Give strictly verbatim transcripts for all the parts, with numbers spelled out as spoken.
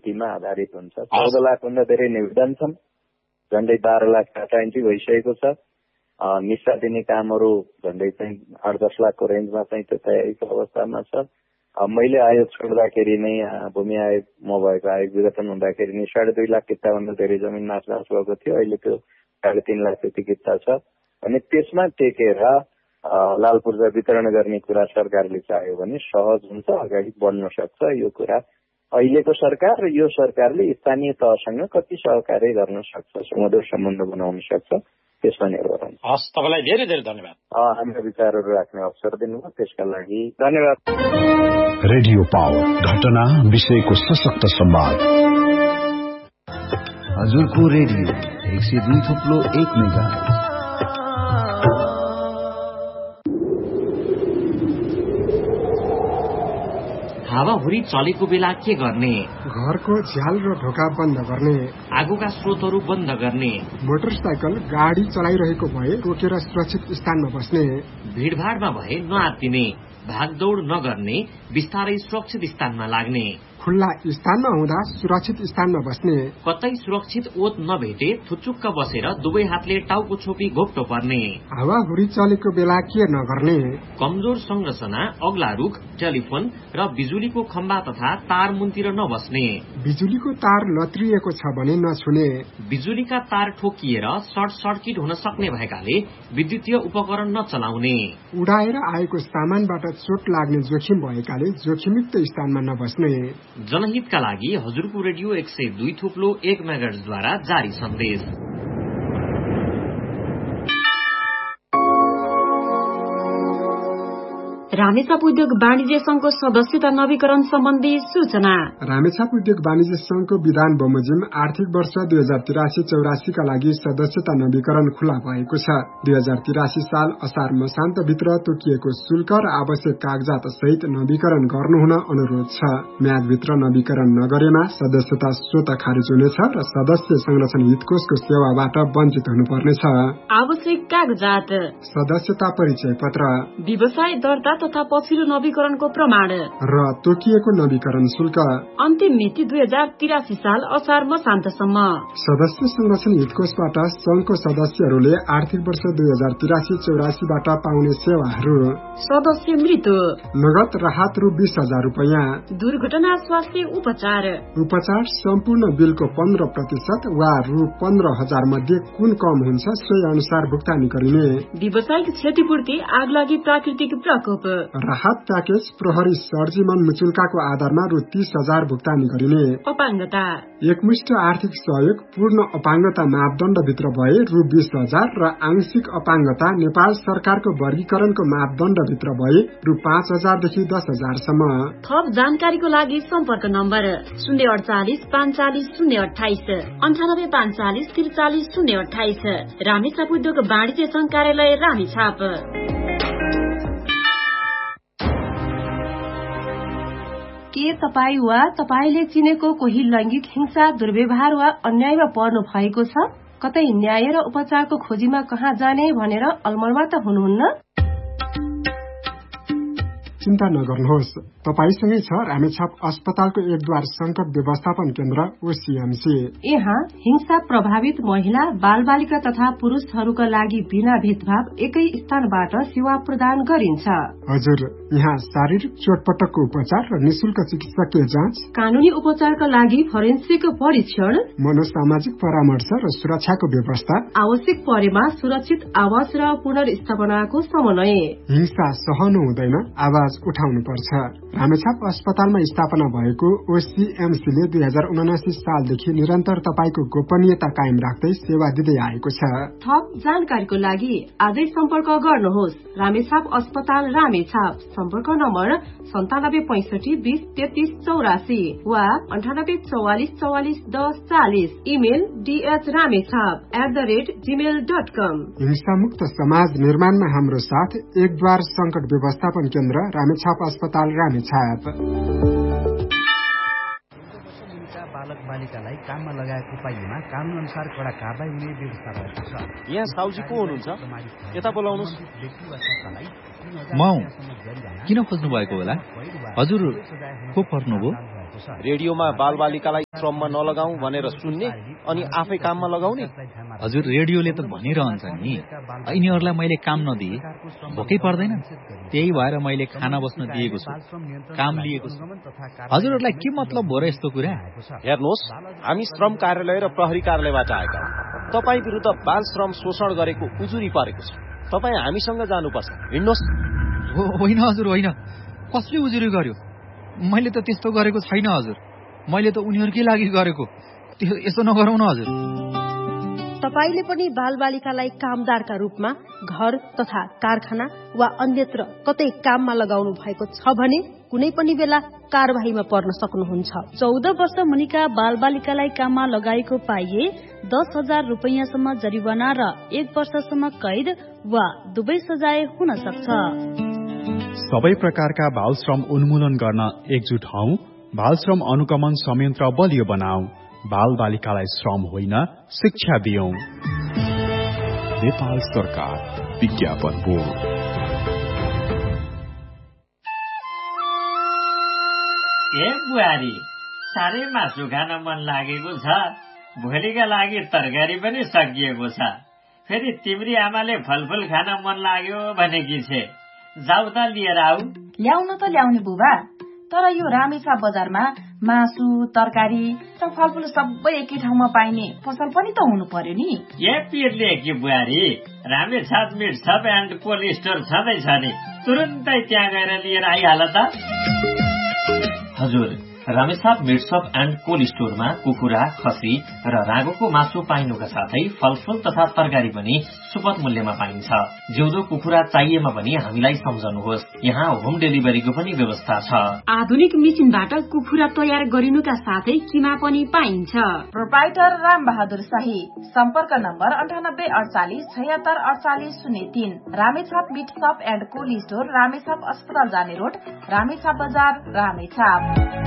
मितिमा आधारित हुन्छ। चौध लाख भन्दा धेरै निवेदन छन्, झन्डै बाह्र लाख डाटा एन्ट्री भइसकेको छ। निशा दिने कामहरू झन्डै चाहिँ आठ दस लाखको रेन्जमा चाहिँ त्यो तयारीको अवस्थामा छ। मैले आयोग छोड्दाखेरि नै भूमि आयोग म भएको आयोग विघटन हुँदाखेरि नै साढे दुई लाख किताभन्दा धेरै जमिन नाचनाच भएको थियो। अहिले त्यो साढे तीन लाख जति किता छ। अनि त्यसमा टेकेर लाल पूर्जा वितरण गर्ने कुरा सरकारले चाह्यो भने सहज हुन्छ, अगाडि बढ्न सक्छ। यो कुरा अहिलेको सरकार र यो सरकारले स्थानीय तहसँग कति सहकार्य गर्न सक्छ, सुमधुर सम्बन्ध बनाउन सक्छ, त्यसमा निर्भर हुन्छ। हस्, तपाईँलाई धेरै धेरै धन्यवाद। हाम्रो विचारहरू राख्ने अवसर दिनुभयो, त्यसका लागि धन्यवाद। रेडियो पावर, घटना विषयको सशक्त संवाद। हजुरको रेडियो एक सय दुई थुप्लो एक मेगा। हावाहुरी चलेको बेला के गर्ने? घरको झ्याल र ढोका बन्द गर्ने, आगोका स्रोतहरू बन्द गर्ने, मोटरसाइकल गाडी चलाइरहेको भए रोकेर सुरक्षित स्थानमा बस्ने, भीड़भाड़मा भए नआत्तिने, भागदौड़ नगर्ने, बिस्तारै सुरक्षित स्थानमा लाग्ने, खुल्ला स्थानमा हुँदा सुरक्षित स्थानमा बस्ने, कतै सुरक्षित ओत नभेटे थुचुक्क बसेर दुवै हातले टाउको छोपी घोप्टो पर्ने, हावाहुरी चलेको बेला के नगर्ने, कमजोर संरचना, अग्ला रुख, टेलिफोन र बिजुलीको खम्बा तथा तार मुन्तिर नबस्ने, बिजुलीको तार लत्रिएको छ भने नछुने, बिजुलीका तार ठोकिएर सर्ट सर्किट हुन सक्ने भएकाले विद्युतीय उपकरण नचलाउने, उडाएर आएको सामानबाट चोट लाग्ने जोखिम भएकाले जोखिमयुक्त स्थानमा नबस्ने। जनहितका लागि हजुरको रेडियो एक सय दुई थुप्लो एक मेगाहर्जद्वारा जारी सन्देश। रामेछाप उद्योग वाणिज्य संघको सदस्यता नवीकरण सम्बन्धी सूचना। रामेछाप उद्योग वाणिज्य संघको विधान बमोजिम आर्थिक वर्ष दुई हजार तिरासी चौरासीका लागि सदस्यता नवीकरण खुला भएको छ। दुई हजार तिरासी साल असार मसान्तभित्र तोकिएको शुल्क र आवश्यक कागजात सहित नवीकरण गर्नुहुन अनुरोध छ। म्यादभित्र नवीकरण नगरेमा सदस्यता स्वतः खारिज हुनेछ र सदस्य संरक्षण हितकोषको सेवाबाट वञ्चित हुनुपर्नेछ। आवश्यक कागजात: सदस्यता परिचय पत्र, व्यवसाय दर्ता तथा पछिल्लो नवीकरणको प्रमाण र तोकिएको नवीकरण शुल्क। अन्तिम मिति दुई हजार तिरासी साल असार मसान्तसम्म। सदस्य संरक्षण हितकोषबाट संघको सदस्यहरूले आर्थिक वर्ष दुई हजार तिरासी चौरासीबाट पाउने सेवाहरू: सदस्य मृत्यु, नगद राहत रु बीस हजार रूपियाँ, दुर्घटना स्वास्थ्य उपचार, उपचार सम्पूर्ण बिलको पन्ध्र प्रतिशत वा रु पन्ध्र हजार मध्ये कुन कम हुन्छ सोही अनुसार भुक्तानी गरिने। व्यावसायिक क्षतिपूर्ति, आगलागी, प्राकृतिक प्रकोप। राहत प्याकेज प्रहरी सर्जिमन मुचुल्काको आधारमा रु तीस हजार भुक्तानी गरिने। अपाङ्गता, एकमुष्ट आर्थिक सहयोग पूर्ण अपाङ्गता मापदण्डभित्र भए रु बीस हजार र आंशिक अपाङ्गता नेपाल सरकारको वर्गीकरणको मापदण्डभित्र भए रु पाँच हजारदेखि दस हजारसम्म। थप जानकारीको लागि सम्पर्क नम्बर शून्य अडचालिस पाँचचालिस शून्य अठाइस अन्ठानब्बे पाँचचालिस त्रिचालिस शून्य अठाइस। रामेछाप उद्योग वाणिज्य संघ कार्यालय रामेछाप। के तपाईँ वा तपाईले चिनेको कोही लैंगिक हिंसा, दुर्व्यवहार वा अन्यायमा पर्नु भएको छ? कतै न्याय र उपचारको खोजीमा कहाँ जाने भनेर अलमलमा त हुनुहुन्न? चिन्ता नगर्नुहोस्, तपाईसँगै छ रामेछाप अस्पतालको एकद्वार संकट व्यवस्थापन केन्द्र ओसीएमसी। यहाँ हिंसा प्रभावित महिला, बाल बालिका तथा पुरुषहरूका लागि बिना भेदभाव एकै स्थानबाट सेवा प्रदान गरिन्छ। हजुर, यहाँ शारीरिक चोटपटकको उपचार र निशुल्क चिकित्सकीय जाँच, कानूनी उपचारका लागि फोरेन्सिक परीक्षण, मनोसामाजिक परामर्श र सुरक्षाको व्यवस्था, आवश्यक परेमा सुरक्षित आवास र पुनर्स्थापनाको समन्वय। हिंसा सहनु हुँदैन, आवाज उठाउनु पर्छ। रामेछाप अस्पतालमा स्थापना भएको ओसीएमसीले दुई हजार उनासी सालदेखि निरन्तर तपाईको गोपनीयता कायम राख्दै सेवा दिँदै आएको छ। थप जानकारीको लागि आजै सम्पर्क गर्नुहोस्। रामेछाप अस्पताल रामेछाप। सम्पर्क नम्बर सन्तानब्बे पैंसठी बीस तेत्तीस चौरासी वा अन्ठानब्बे चौवालिस चौवालिस दस चालिस। Email DH Ramechhap at the rate Gmail dot कम। हिंसामुक्त समाज निर्माणमा हाम्रो साथ एकद्वार संकट व्यवस्थापन केन्द्र रामेछाप अस्पताल रामेछाप। बालक बालिकालाई काममा लगाएको पाइएमा कानून अनुसार कडा कारबाही हुने व्यवस्था रहेको छ। यहाँ साउजी को हुनुहुन्छ? यता बोलाउनुस्। म किन खोज्नु भएको होला? हजुर को पर्नुभयो? रेडियोमा बालबालिकालाई श्रममा नलगाऊ भनेर सुन्ने अनि आफै काममा लगाउने? हजुर, रेडियोले त भनिरहन्छ नि यिनीहरूलाई मैले काम नदिए भोकै पर्दैन, त्यही भएर मैले खाना बस्न दिएको छु, काम लिएको छु। हजुरहरूलाई के मतलब हो र यस्तो कुरा? हेर्नुहोस्, हामी श्रम कार्यालय र प्रहरी कार्यालयबाट आएका हौं। तपाईँ विरुद्ध बाल श्रम शोषण गरेको उजुरी परेको छ। तपाईँ हामीसँग जानुपर्छ। हिँड्नुहोस्। होइन हजुर, होइन। कसले उजुरी गर्यो? मैले त त्यस्तो गरेको छैन हजुर। मैले त उनीहरूकै लागि गरेको। यसो नगरौँ न हजुर। तपाईले पनि बालबालिकालाई कामदारका रूपमा घर तथा कारखाना वा अन्यत्र कतै काममा लगाउनु भएको छ भने कुनै पनि बेला कारबाहीमा पर्न सक्नुहुन्छ। चौध वर्ष मुनिका बालबालिकालाई काममा लगाएको पाइए दस हजार रुपियाँसम्म जरिवाना र एक वर्षसम्म कैद वा दुवै सजाय हुन सक्छ। सबै प्रकारका बाल श्रम उन्मूलन गर्न एकजुट हौ। बाल श्रम अनुगमन संयन्त्र बलियो बनाऊ। बाल बालिकालाई श्रम होइन, शिक्षा दियौं। नेपाल सरकार विज्ञापन बोर्ड। ए बुहारी, साह्रै मासु खान मन लागेको छ। भोलिका लागि तरकारी पनि सकिएको छ। फेरि तिम्री आमाले फलफुल खान मन लाग्यो भनेकी छे। जाऊ त लिएर आऊ। ल्याउन त ल्याउने बुबा, तर यो रामेछाप बजारमा मासु, तरकारी र फलफुल सबै एकै ठाउँमा पाइने पसल पनि त हुनु पर्यो नि। ए पिरले कि बुहारी, Ramechhap meet shop and cold store छँदैछ नि, तुरुन्तै त्यहाँ गएर लिएर आइहाल त। हजुर, Ramechhap meet shop and cold स्टोरमा कुखुरा, खसी र रागोको मासु पाइनुका साथै फलफुल तथा तरकारी पनि सुपथ मूल्यमा पाइन्छ। जिउँदो कुखुरा चाहिएमा पनि हामीलाई सम्झनुहोस्, यहाँ होम डेलिभरीको पनि व्यवस्था छ। आधुनिक मेसिनबाट कुखुरा तयार गरिनुका साथै किमा पनि पाइन्छ। प्रोप्राइटर राम बहादुर शाही। सम्पर्क नम्बर अन्ठानब्बे अडचालिस छयत्तर अडचालिस शून्य तीन। Ramechhap meet shop and cold store, Ramechhap अस्पताल जाने रोड, रामेछाप बजार, रामेछाप।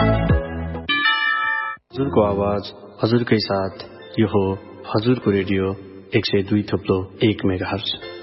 हजुरको आवाज हजुरकै साथ, यो हो हजुरको रेडियो एक सय दुई थप्लो एक मेगाहर्ज।